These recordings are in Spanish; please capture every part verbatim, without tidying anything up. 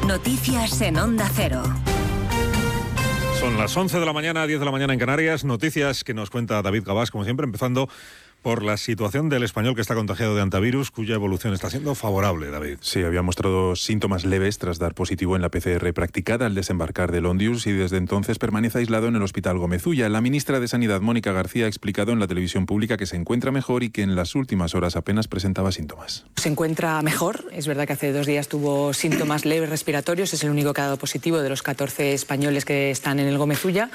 Noticias en Onda Cero. Son las once de la mañana, diez de la mañana en Canarias. Noticias que nos cuenta David Gabás, como siempre, empezando por la situación del español que está contagiado de antivirus, cuya evolución está siendo favorable, David. Sí, había mostrado síntomas leves tras dar positivo en la P C R practicada al desembarcar de Londres y desde entonces permanece aislado en el Hospital Gómez Ulla. La ministra de Sanidad, Mónica García, ha explicado en la televisión pública que se encuentra mejor y que en las últimas horas apenas presentaba síntomas. Se encuentra mejor. Es verdad que hace dos días tuvo síntomas leves respiratorios. Es el único que ha dado positivo de los catorce españoles que están en el Gómez Ulla.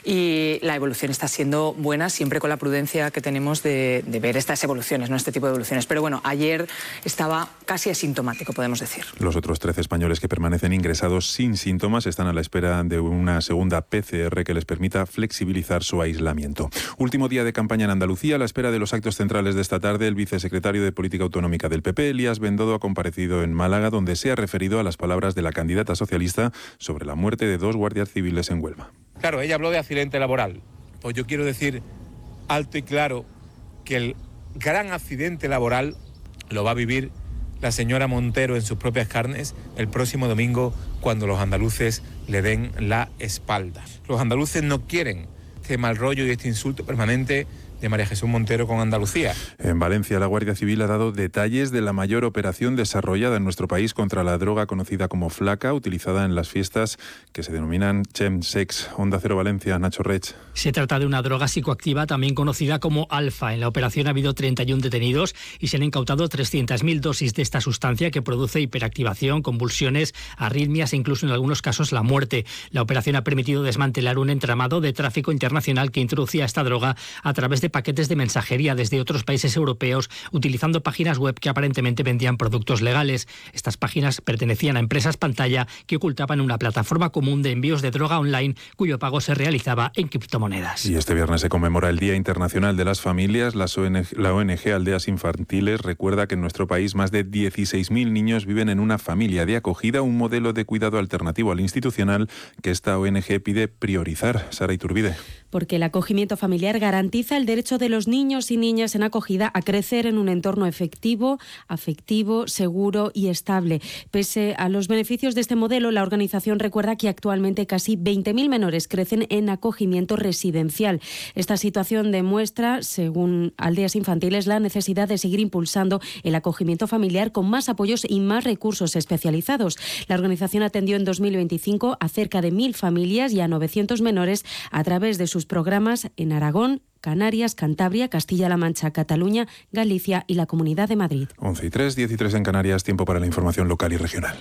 Y la evolución está siendo buena, siempre con la prudencia que tenemos de De, ver estas evoluciones, no este tipo de evoluciones. Pero bueno, ayer estaba casi asintomático, podemos decir. Los otros trece españoles que permanecen ingresados sin síntomas están a la espera de una segunda P C R que les permita flexibilizar su aislamiento. Último día de campaña en Andalucía. A la espera de los actos centrales de esta tarde, el vicesecretario de Política Autonómica del P P, Elías Bendodo, ha comparecido en Málaga, donde se ha referido a las palabras de la candidata socialista sobre la muerte de dos guardias civiles en Huelva. Claro, ella habló de accidente laboral. Pues yo quiero decir alto y claro que el gran accidente laboral lo va a vivir la señora Montero en sus propias carnes el próximo domingo, cuando los andaluces le den la espalda. Los andaluces no quieren este mal rollo y este insulto permanente de María Jesús Montero con Andalucía. En Valencia, la Guardia Civil ha dado detalles de la mayor operación desarrollada en nuestro país contra la droga conocida como flaca, utilizada en las fiestas que se denominan chemsex. Onda Cero Valencia, Nacho Rech. Se trata de una droga psicoactiva también conocida como alfa. En la operación ha habido treinta y uno detenidos y se han incautado trescientas mil dosis de esta sustancia que produce hiperactivación, convulsiones, arritmias e incluso en algunos casos la muerte. La operación ha permitido desmantelar un entramado de tráfico internacional que introducía esta droga a través de paquetes de mensajería desde otros países europeos, utilizando páginas web que aparentemente vendían productos legales. Estas páginas pertenecían a empresas pantalla que ocultaban una plataforma común de envíos de droga online cuyo pago se realizaba en criptomonedas. Y este viernes se conmemora el Día Internacional de las Familias. La O N G, la O N G Aldeas Infantiles recuerda que en nuestro país más de dieciséis mil niños viven en una familia de acogida, un modelo de cuidado alternativo al institucional que esta O N G pide priorizar. Sara Iturbide. Porque el acogimiento familiar garantiza el derecho de los niños y niñas en acogida a crecer en un entorno efectivo, afectivo, seguro y estable. Pese a los beneficios de este modelo, la organización recuerda que actualmente casi veinte mil menores crecen en acogimiento residencial. Esta situación demuestra, según Aldeas Infantiles, la necesidad de seguir impulsando el acogimiento familiar con más apoyos y más recursos especializados. La organización atendió en dos mil veinticinco a cerca de mil familias y a novecientos menores a través de sus programas en Aragón, Canarias, Cantabria, Castilla-La Mancha, Cataluña, Galicia y la Comunidad de Madrid. once y tres, diez y tres en Canarias, tiempo para la información local y regional.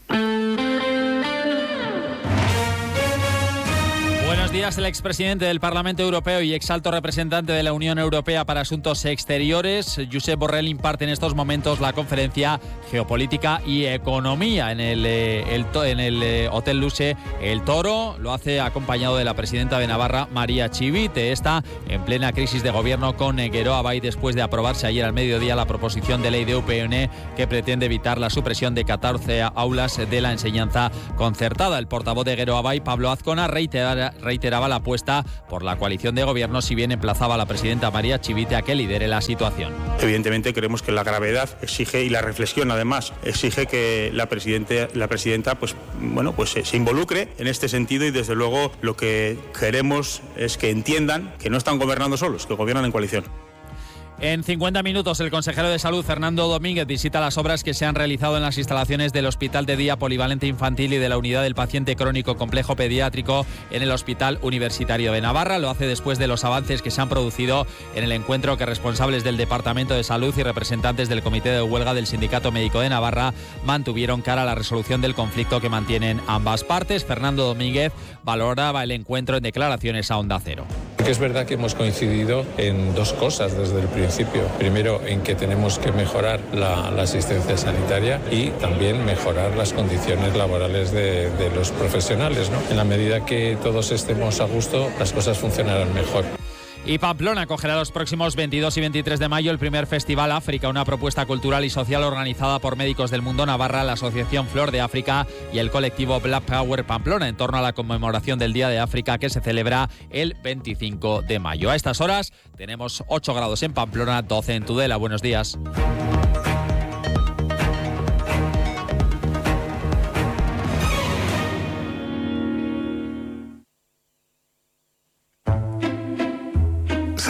Buenos días. El expresidente del Parlamento Europeo y exalto representante de la Unión Europea para Asuntos Exteriores, Josep Borrell, imparte en estos momentos la conferencia Geopolítica y Economía en el, el, en el eh, Hotel Luxe El Toro. Lo hace acompañado de la presidenta de Navarra, María Chivite. Está en plena crisis de gobierno con Geroa Bai, después de aprobarse ayer al mediodía la proposición de ley de U P N que pretende evitar la supresión de catorce aulas de la enseñanza concertada. El portavoz de Geroa Bai, Pablo Azcona, reitera, reiteraba la apuesta por la coalición de gobierno, si bien emplazaba a la presidenta María Chivite a que lidere la situación. Evidentemente creemos que la gravedad exige, y la reflexión además, exige que la, presidente, la presidenta pues, bueno, pues, se, se involucre en este sentido, y desde luego lo que queremos es que entiendan que no están gobernando solos, que gobiernan en coalición. En cincuenta minutos, el consejero de Salud, Fernando Domínguez, visita las obras que se han realizado en las instalaciones del Hospital de Día Polivalente Infantil y de la Unidad del Paciente Crónico Complejo Pediátrico en el Hospital Universitario de Navarra. Lo hace después de los avances que se han producido en el encuentro que responsables del Departamento de Salud y representantes del Comité de Huelga del Sindicato Médico de Navarra mantuvieron cara a la resolución del conflicto que mantienen ambas partes. Fernando Domínguez valoraba el encuentro en declaraciones a Onda Cero. Es verdad que hemos coincidido en dos cosas desde el principio. Primero, en que tenemos que mejorar la, la asistencia sanitaria y también mejorar las condiciones laborales de, de los profesionales, ¿no? En la medida que todos estemos a gusto, las cosas funcionarán mejor. Y Pamplona acogerá los próximos veintidós y veintitrés de mayo el primer Festival África, una propuesta cultural y social organizada por Médicos del Mundo Navarra, la Asociación Flor de África y el colectivo Black Power Pamplona, en torno a la conmemoración del Día de África que se celebra el veinticinco de mayo. A estas horas tenemos ocho grados en Pamplona, doce en Tudela. Buenos días.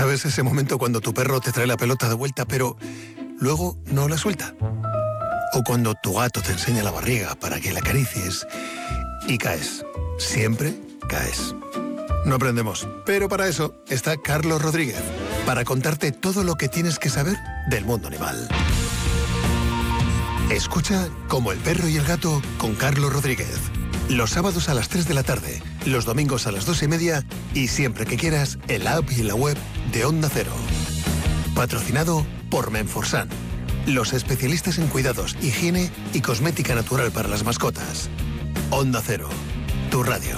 ¿Sabes ese momento cuando tu perro te trae la pelota de vuelta, pero luego no la suelta? O cuando tu gato te enseña la barriga para que la acaricies y caes. Siempre caes. No aprendemos, pero para eso está Carlos Rodríguez, para contarte todo lo que tienes que saber del mundo animal. Escucha Como el perro y el gato con Carlos Rodríguez. Los sábados a las tres de la tarde, los domingos a las dos y media y siempre que quieras en la app y en la web de Onda Cero. Patrocinado por Menforsan, los especialistas en cuidados, higiene y cosmética natural para las mascotas. Onda Cero, tu radio.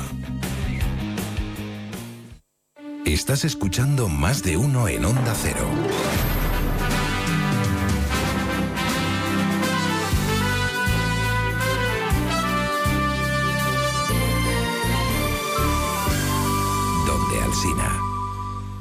Estás escuchando Más de Uno en Onda Cero. Donde Alsina.